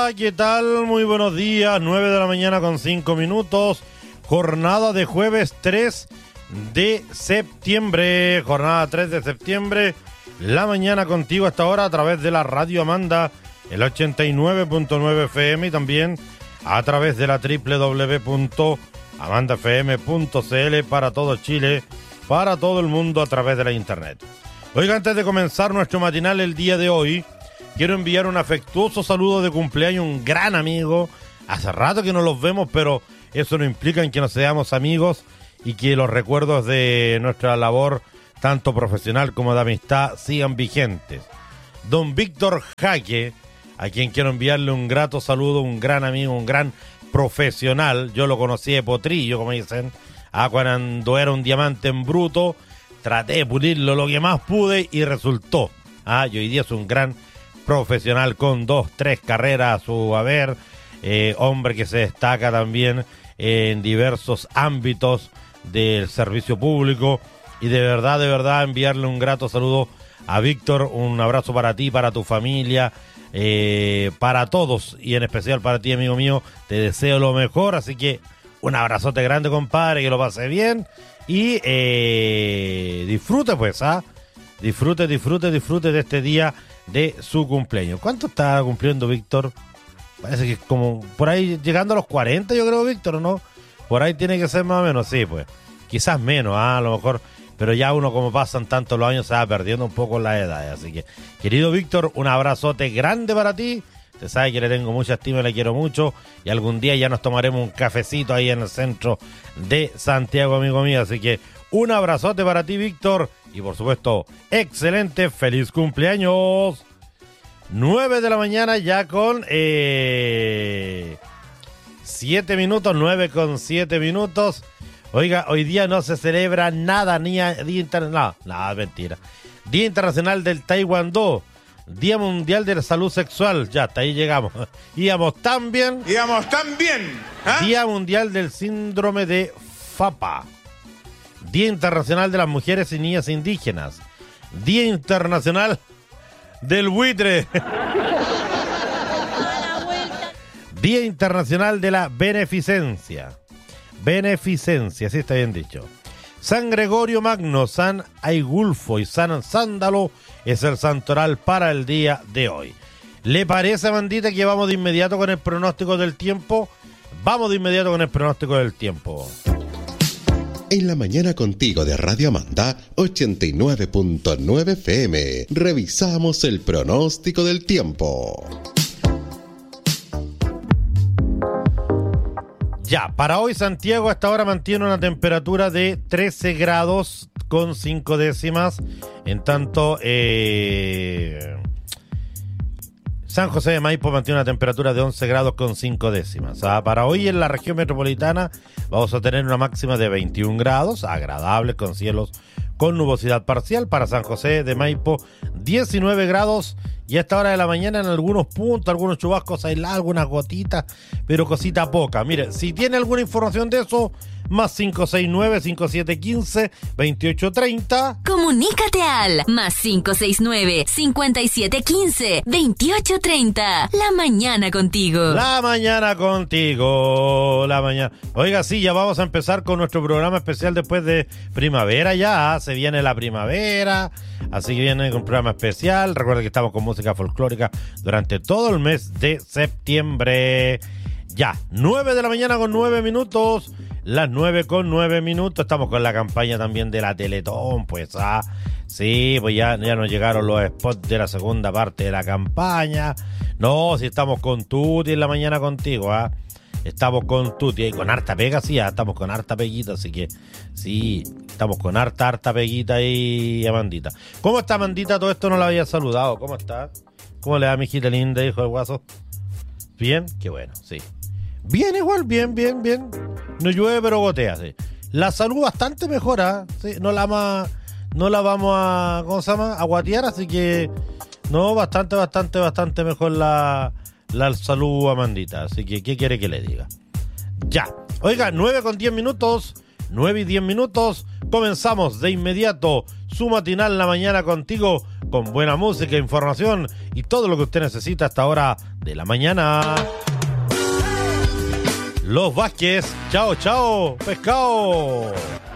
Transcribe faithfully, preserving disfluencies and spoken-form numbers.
¿Qué tal? Muy buenos días, nueve de la mañana con cinco minutos, jornada de jueves tres de septiembre, jornada tres de septiembre, la mañana contigo hasta ahora a través de la Radio Amanda, el ochenta y nueve punto nueve F M y también a través de la doble u doble u doble u punto amanda f m punto c l para todo Chile, para todo el mundo a través de la internet. Oiga, antes de comenzar nuestro matinal el día de hoy, quiero enviar un afectuoso saludo de cumpleaños a un gran amigo. Hace rato que no los vemos, pero eso no implica en que no seamos amigos y que los recuerdos de nuestra labor, tanto profesional como de amistad, sigan vigentes. Don Víctor Jaque, a quien quiero enviarle un grato saludo, un gran amigo, un gran profesional. Yo lo conocí de potrillo, como dicen, a cuando era un diamante en bruto. Traté de pulirlo lo que más pude y resultó. Ah, y hoy día es un gran profesional con dos, tres carreras a su haber, eh, hombre que se destaca también en diversos ámbitos del servicio público, y de verdad, de verdad enviarle un grato saludo a Víctor, un abrazo para ti, para tu familia, eh, para todos y en especial para ti, amigo mío, te deseo lo mejor, así que un abrazote grande, compadre, que lo pase bien y eh, disfrute pues, ¿ah? Disfrute, disfrute, disfrute de este día de su cumpleaños. ¿Cuánto está cumpliendo Víctor? Parece que es como por ahí llegando a los cuarenta, yo creo, Víctor, ¿no? Por ahí tiene que ser más o menos, sí, pues. Quizás menos, ¿ah? A lo mejor, pero ya uno como pasan tantos los años se va perdiendo un poco la edad. Así que, querido Víctor, un abrazote grande para ti. Te sabe que le tengo mucha estima y le quiero mucho. Y algún día ya nos tomaremos un cafecito ahí en el centro de Santiago, amigo mío. Así que un abrazote para ti, Víctor. Y por supuesto, excelente, feliz cumpleaños. nueve de la mañana ya con eh, siete minutos, nueve con siete minutos. Oiga, hoy día no se celebra nada, ni a, Día Internacional, no, nada, mentira. Día Internacional del Taekwondo, Día Mundial de la Salud Sexual, ya hasta ahí llegamos. Íbamos tan bien. Íbamos tan bien. ¿eh? Día Mundial del Síndrome de FAPA. Día Internacional de las Mujeres y Niñas Indígenas. Día Internacional del Buitre. Día Internacional de la Beneficencia. Beneficencia, sí está bien dicho. San Gregorio Magno, San Aigulfo y San Sándalo es el santoral para el día de hoy. ¿Le parece, Amandita, que vamos de inmediato con el pronóstico del tiempo? Vamos de inmediato con el pronóstico del tiempo. En la mañana contigo de Radio Amanda, ochenta y nueve punto nueve F M, revisamos el pronóstico del tiempo. Ya, para hoy Santiago hasta ahora mantiene una temperatura de trece grados con cinco décimas, en tanto eh, San José de Maipo mantiene una temperatura de once grados con cinco décimas. Ah, para hoy en la región metropolitana vamos a tener una máxima de veintiún grados, agradable con cielos con nubosidad parcial. Para San José de Maipo, diecinueve grados. Y a esta hora de la mañana en algunos puntos, algunos chubascos aislados, algunas gotitas, pero cosita poca. Mire, si tiene alguna información de eso, más cinco seis nueve, cinco siete uno cinco, veintiocho treinta. Comunícate al más cinco seis nueve, cinco siete uno cinco, veintiocho treinta. La mañana contigo. La mañana contigo. La mañana. Oiga, sí, ya vamos a empezar con nuestro programa especial después de primavera ya. Se viene la primavera. Así que viene un programa especial. Recuerda que estamos con música folclórica durante todo el mes de septiembre. Ya, nueve de la mañana con nueve minutos. Las nueve con nueve minutos. Estamos con la campaña también de la Teletón, pues, ah. Sí, pues ya, ya nos llegaron los spots de la segunda parte de la campaña. No, si estamos con Tuti en la mañana contigo, ah. Estamos con Tuti y con harta pega, sí, ah, estamos con harta peguita, así que sí, estamos con harta, harta peguita ahí, Amandita. ¿Cómo está, Amandita? Todo esto no la había saludado. ¿Cómo está? ¿Cómo le va, mi hijita linda, hijo del guaso? ¿Bien? Qué bueno, sí. Bien igual, bien, bien, bien. No llueve, pero gotea, sí. La salud bastante mejora, sí. No la, ma, no la vamos a, ¿cómo se llama? A guatear, así que no, bastante, bastante, bastante mejor la, la salud, Amandita. Así que, ¿qué quiere que le diga? Ya. Oiga, nueve con diez minutos, nueve y diez minutos. Comenzamos de inmediato su matinal La Mañana Contigo, con buena música, información y todo lo que usted necesita a esta hora de la mañana. Los Vázquez, chao, chao, pescado.